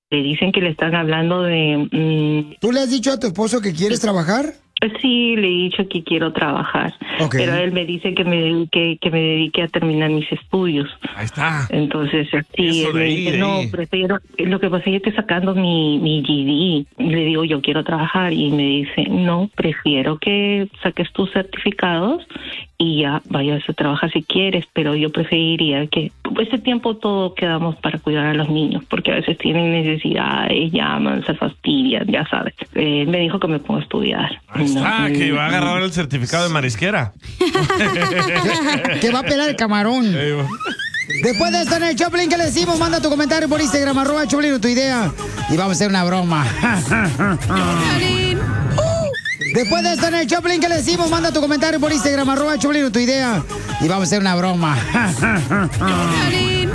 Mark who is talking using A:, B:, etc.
A: Le dicen que le están hablando de...
B: ¿Tú le has dicho a tu esposo que quieres trabajar?
A: Sí, le he dicho que quiero trabajar, pero él me dice que me dedique a terminar mis estudios.
C: Ahí está.
A: Entonces, sí, él me dice, no, prefiero, lo que pasa es que yo estoy sacando mi GED. Le digo, yo quiero trabajar, y me dice, no, prefiero que saques tus certificados y ya vayas a trabajar si quieres, pero yo preferiría que ese tiempo todo quedamos para cuidar a los niños, porque a veces tienen necesidades, llaman, se fastidian, ya sabes. Me dijo que me ponga a estudiar.
C: Ahí está, que va a agarrar el certificado de marisquera.
B: Que va a pelar el camarón. Después de esto en el Choplin, ¿qué le decimos? Manda tu comentario por Instagram, @Choplin, tu idea. Y vamos a hacer una broma. Después de esto en el Choplin, ¿qué le decimos? Manda tu comentario por Instagram, @Choplin, tu idea. Y vamos a hacer una broma.